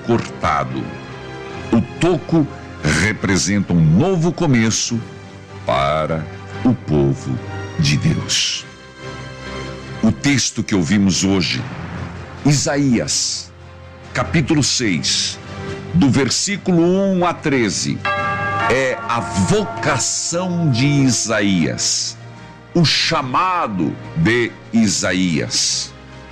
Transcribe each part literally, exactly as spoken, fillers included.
cortado. O toco representa um novo começo para o povo de Deus. O texto que ouvimos hoje, Isaías, capítulo seis, do versículo um a treze, é a vocação de Isaías, o chamado de Isaías.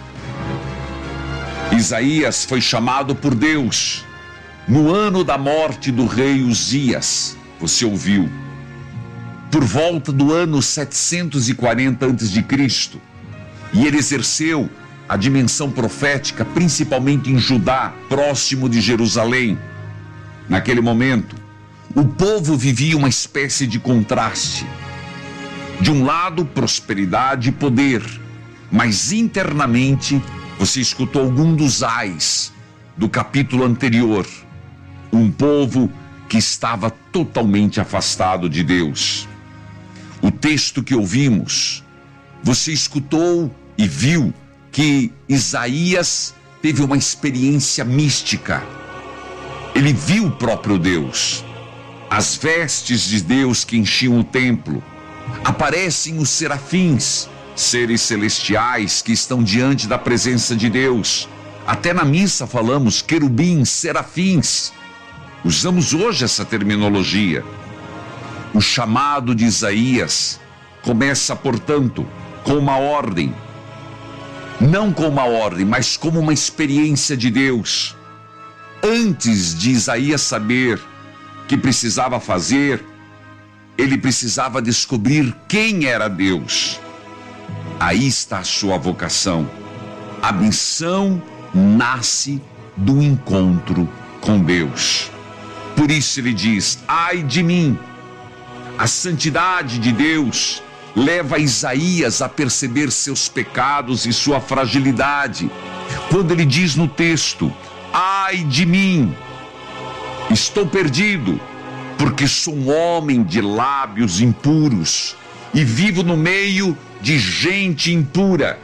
Isaías foi chamado por Deus no ano da morte do rei Uzias, você ouviu, por volta do ano setecentos e quarenta antes de Cristo, e ele exerceu a dimensão profética principalmente em Judá, próximo de Jerusalém. Naquele momento, o povo vivia uma espécie de contraste. De um lado, prosperidade e poder, mas internamente, você escutou algum dos ais do capítulo anterior. Um povo que estava totalmente afastado de Deus. O texto que ouvimos, você escutou e viu que Isaías teve uma experiência mística. Ele viu o próprio Deus. As vestes de Deus que enchiam o templo. Aparecem os serafins, seres celestiais que estão diante da presença de Deus. Até na missa falamos querubins, serafins. Usamos hoje essa terminologia. O chamado de Isaías começa, portanto, com uma ordem. Não como uma ordem, mas como uma experiência de Deus. Antes de Isaías saber que precisava fazer, ele precisava descobrir quem era Deus. Aí está a sua vocação. A missão nasce do encontro com Deus. Por isso ele diz, ai de mim. A santidade de Deus leva Isaías a perceber seus pecados e sua fragilidade. Quando ele diz no texto, ai de mim, estou perdido, porque sou um homem de lábios impuros e vivo no meio de gente impura.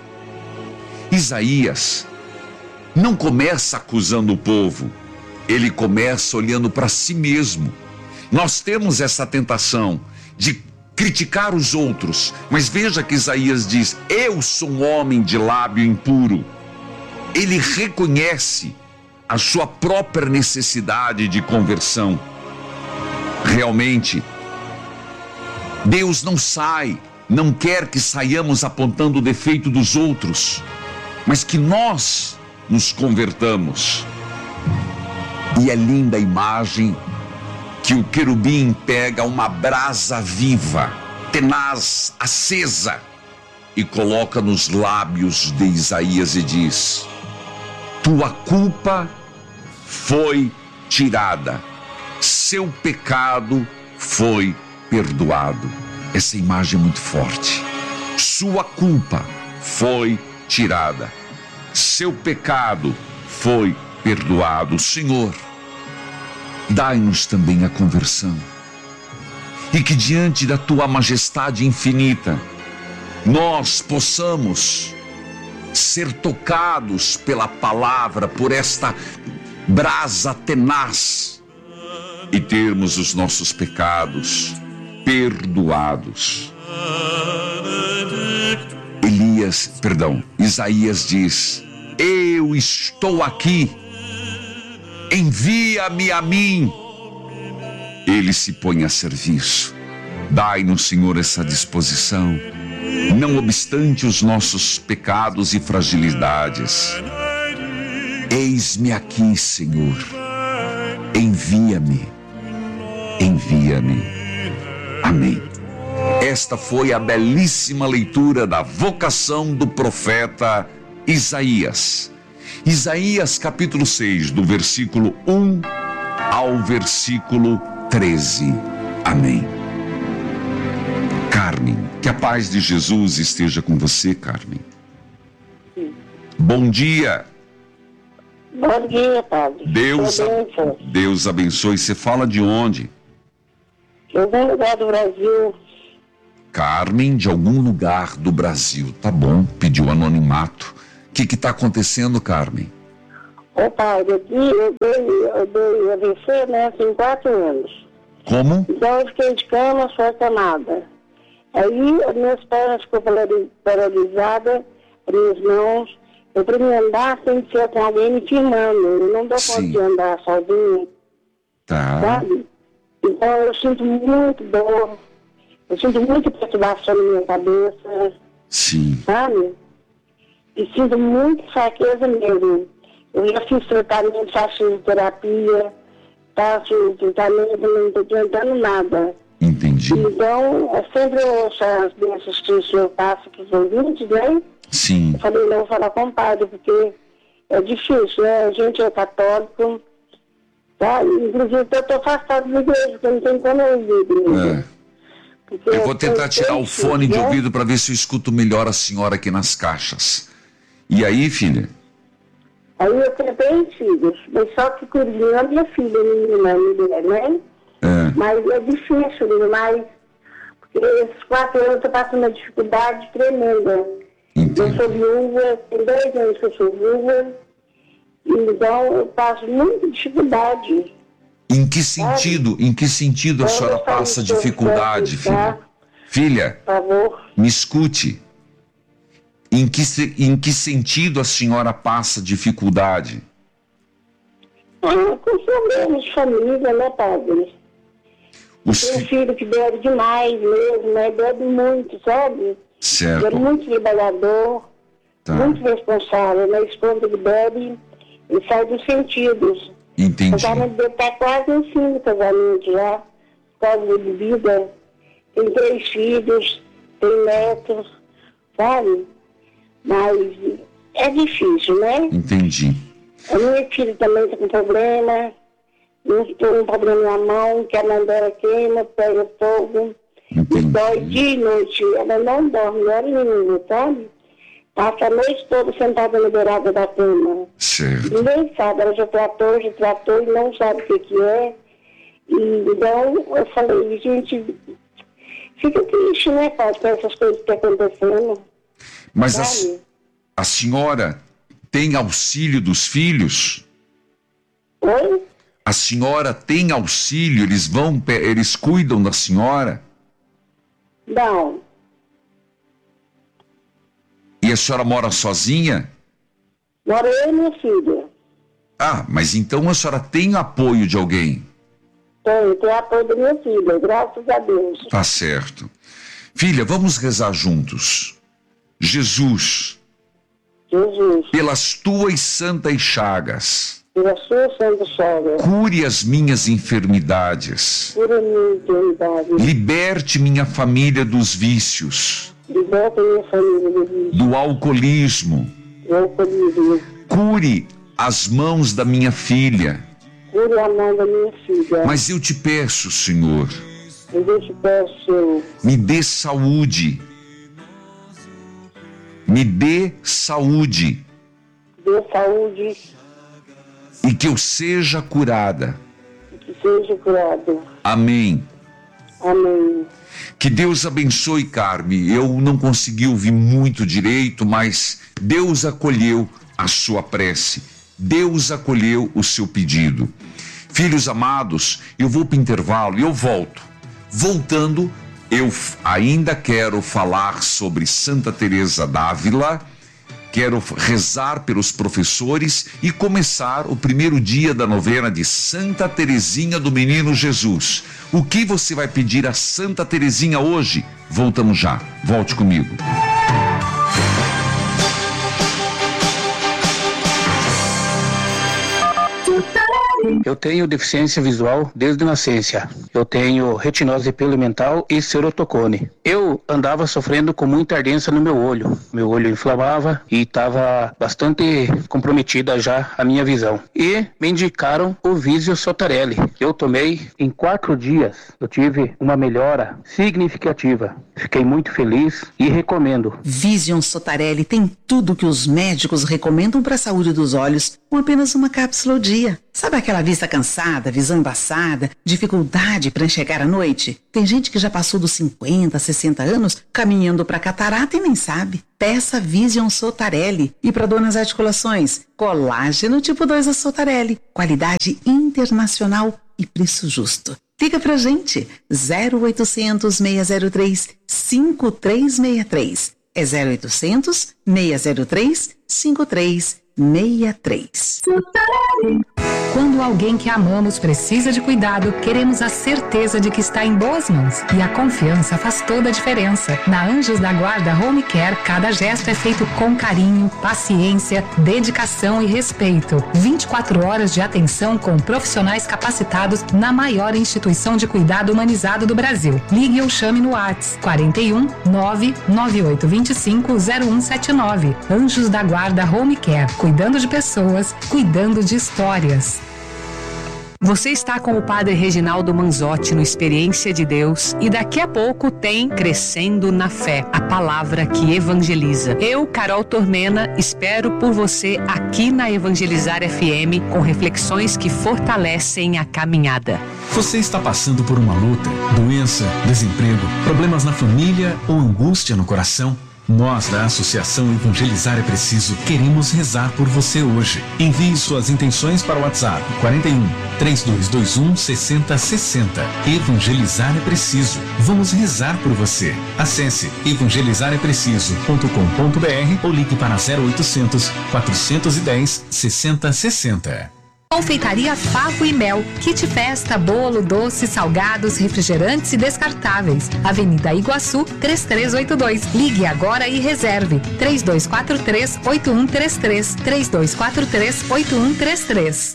Isaías não começa acusando o povo, ele começa olhando para si mesmo. Nós temos essa tentação de criticar os outros, mas veja que Isaías diz, eu sou um homem de lábio impuro. Ele reconhece a sua própria necessidade de conversão. Realmente, Deus não sai, não quer que saiamos apontando o defeito dos outros, mas que nós nos convertamos. E é linda a imagem que o querubim pega uma brasa viva, tenaz, acesa, e coloca nos lábios de Isaías e diz, tua culpa foi tirada, seu pecado foi perdoado. Essa imagem é muito forte. Sua culpa foi tirada, seu pecado foi perdoado. Senhor, dai-nos também a conversão, e que diante da tua majestade infinita, nós possamos ser tocados pela palavra, por esta brasa tenaz, e termos os nossos pecados perdoados. Elias, perdão, Isaías diz, eu estou aqui, envia-me a mim. Ele se põe a serviço. Dai-nos, Senhor, essa disposição, não obstante os nossos pecados e fragilidades. Eis-me aqui, Senhor, envia-me, envia-me. Amém. Esta foi a belíssima leitura da vocação do profeta Isaías. Isaías capítulo seis, do versículo um ao versículo treze. Amém. Carmen, que a paz de Jesus esteja com você, Carmen. Sim. Bom dia. Bom dia, padre. Deus, abençoe. Deus abençoe. Você fala de onde? De algum lugar do Brasil. Carmen, de algum lugar do Brasil. Tá bom, pediu anonimato. O que que tá acontecendo, Carmen? Ô padre, aqui eu dei, eu dei A V C, né, tem quatro anos. Como? Então eu fiquei de cama, só camada. Aí as minhas pernas ficou paralisadas, as minhas mãos. Eu para me andar tem que ser com alguém me firmando. Eu não dou conta de andar sozinha. Tá. Sabe? Então eu sinto muito dor. Eu sinto muita perturbação na minha cabeça. Sim. Sabe? E sinto muita fraqueza mesmo. Eu já fiz tratamento, faço fisioterapia, faço tratamento, não estou tentando nada. Entendi. Então, eu sempre ouço as bênçãos que o senhor passa para os ouvintes, né? Sim. Eu falei, não, vou falar com o padre, porque é difícil, né? A gente é católico, tá? Inclusive, eu estou afastado da igreja, porque não tem como eu ir à igreja. É. Eu vou tentar tirar o fone de né? ouvido para ver se eu escuto melhor a senhora aqui nas caixas. E aí, filha? Aí eu tenho três filhos, mas só que cuidando a minha filha, menina, mulher, né? É. Mas é difícil, mas porque esses quatro anos eu estou passando uma dificuldade tremenda. Entendi. Eu sou viúva, tem dez anos que eu sou viúva, então eu passo muita dificuldade. Em que sentido, em que sentido a senhora passa dificuldade, filha? Filha, por favor. me escute. Em que, se- em que sentido a senhora passa dificuldade? Ah, com problemas de família, né, padre? Os Tem um fi- filho que bebe demais mesmo, né? Bebe muito, sabe? Ele é Certo, muito trabalhador, tá. muito responsável, mas quando ele bebe, ele sai dos sentidos. O Entendi. casamento dele está quase em fim do casamento já, por causa da bebida. Tem três filhos, tem netos, sabe? Mas é difícil, né? Entendi. A minha filha também está com problema. Eu estou com problema na mão, que a mão dela queima, pega fogo. E dói Entendi. dia e noite. Ela não dorme hora nenhuma, sabe? Passa a noite toda sentada na beirada da cama. Certo. Ninguém sabe, ela já tratou, já tratou e não sabe o que, que é. E, então, eu falei, gente, fica triste, né, pai, com essas coisas que estão acontecendo. Mas a, Sabe? a senhora tem auxílio dos filhos? Oi? A senhora tem auxílio? Eles vão, pe- eles cuidam da senhora? Não. E a senhora mora sozinha? Mora eu e minha filha. Ah, mas então a senhora tem apoio de alguém? Tenho, tenho apoio da minha filha, graças a Deus. Tá certo. Filha, vamos rezar juntos. Jesus, Jesus, pelas tuas santas chagas, pela sua santa sogra, cure as minhas enfermidades, cura minha eternidade, liberte minha família dos vícios, liberta minha família do vício, do alcoolismo, do alcoolismo, cure as mãos da minha filha. cura a mão da minha filha. Mas eu te peço, Senhor, Eu te peço, Senhor, me dê saúde, me dê saúde dê saúde e que eu seja curada. e que seja curado. Amém. Amém. Que Deus abençoe, Carme. Eu não consegui ouvir muito direito, mas Deus acolheu a sua prece. Deus acolheu o seu pedido. Filhos amados, eu vou para o intervalo e eu volto. Voltando, eu f- ainda quero falar sobre Santa Teresa d'Ávila, quero f- rezar pelos professores e começar o primeiro dia da novena de Santa Teresinha do Menino Jesus. O que você vai pedir a Santa Teresinha hoje? Voltamos já. Volte comigo. Eu tenho deficiência visual desde a nascença. Eu tenho retinose pigmental e cerotocone. Eu andava sofrendo com muita ardência no meu olho. Meu olho inflamava e estava bastante comprometida já a minha visão. E me indicaram o Visio Sotarelli. Eu tomei em quatro dias. Eu tive uma melhora significativa. Fiquei muito feliz e recomendo. Vision Sotarelli tem tudo que os médicos recomendam para a saúde dos olhos, com apenas uma cápsula ao dia. Sabe aquela vista cansada, visão embaçada, dificuldade para enxergar à noite? Tem gente que já passou dos cinquenta, sessenta anos caminhando para catarata e nem sabe. Peça Vision Sotarelli. E para dor nas articulações, colágeno tipo dois da Sotarelli. Qualidade internacional e preço justo. Liga pra gente, zero oitocentos, seis zero três, cinco três seis três. É zero oitocentos, seis zero três, cinco três seis três. Quando alguém que amamos precisa de cuidado, queremos a certeza de que está em boas mãos. E a confiança faz toda a diferença. Na Anjos da Guarda Home Care, cada gesto é feito com carinho, paciência, dedicação e respeito. vinte e quatro horas de atenção com profissionais capacitados na maior instituição de cuidado humanizado do Brasil. Ligue ou chame no WhatsApp quarenta e um, nove nove oito dois cinco, zero um sete nove. Anjos da Guarda Home Care, cuidando de pessoas, cuidando de histórias. Você está com o Padre Reginaldo Manzotti no Experiência de Deus e daqui a pouco tem Crescendo na Fé, a palavra que evangeliza. Eu, Carol Tormena, espero por você aqui na Evangelizar F M com reflexões que fortalecem a caminhada. Você está passando por uma luta, doença, desemprego, problemas na família ou angústia no coração? Nós, da Associação Evangelizar é Preciso, queremos rezar por você hoje. Envie suas intenções para o WhatsApp quarenta e um, três dois dois um, seis zero seis zero. Evangelizar é Preciso. Vamos rezar por você. Acesse evangelizar é preciso ponto com ponto b r ou ligue para zero oitocentos, quatrocentos e dez, sessenta sessenta. Confeitaria Favo e Mel, kit festa, bolo, doce, salgados, refrigerantes e descartáveis. Avenida Iguaçu, três três oito dois. Ligue agora e reserve. três dois quatro três, oito um três três. três dois quatro três, oito um três três.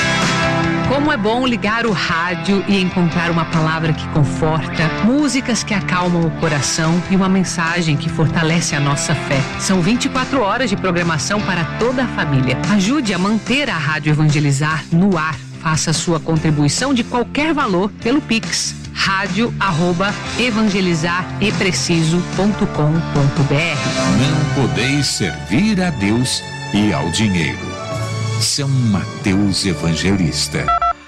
Como é bom ligar o rádio e encontrar uma palavra que conforta, músicas que acalmam o coração e uma mensagem que fortalece a nossa fé. São vinte e quatro horas de programação para toda a família. Ajude a manter a Rádio Evangelizar no ar. Faça sua contribuição de qualquer valor pelo Pix. rádio arroba evangelizar e preciso ponto com ponto b r. Não podeis servir a Deus e ao dinheiro. São Mateus Evangelista.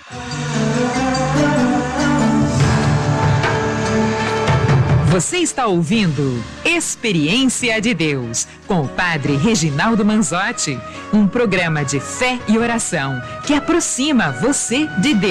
Você está ouvindo Experiência de Deus, com o Padre Reginaldo Manzotti, um programa de fé e oração que aproxima você de Deus.